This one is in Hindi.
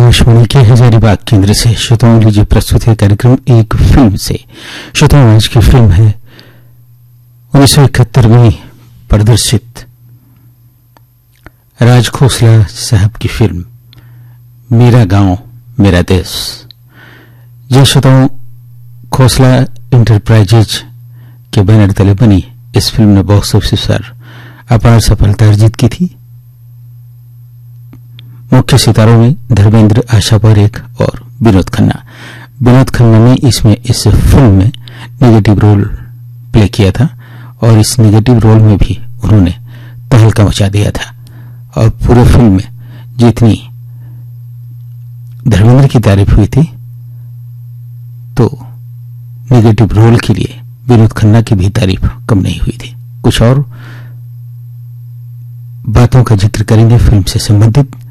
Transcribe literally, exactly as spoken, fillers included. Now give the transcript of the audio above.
आकाशवाणी के हजारीबाग केंद्र से श्रोताओं लीजिए प्रस्तुत है कार्यक्रम एक फिल्म से। श्रोताओं आज की फिल्म है उन्नीस सौ इकहत्तर में प्रदर्शित राज खोसला साहब की फिल्म मेरा गांव मेरा देश। यह श्रोताओं खोसला इंटरप्राइजेज के बैनर तले बनी इस फिल्म ने बॉक्स ऑफिस पर अपार सफलता अर्जित की थी। मुख्य सितारों में धर्मेंद्र, आशा पारेख और विनोद खन्ना। विनोद खन्ना ने इसमें इस फिल्म में नेगेटिव रोल प्ले किया था और इस नेगेटिव रोल में भी उन्होंने तहलका मचा दिया था। और पूरे फिल्म में जितनी धर्मेंद्र की तारीफ हुई थी तो नेगेटिव रोल के लिए विनोद खन्ना की भी तारीफ कम नहीं हुई थी। कुछ और बातों का जिक्र करेंगे फिल्म से संबंधित।